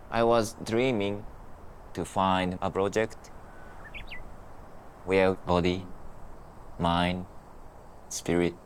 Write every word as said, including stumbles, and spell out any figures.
I was dreaming to find a project where body, mind, spirit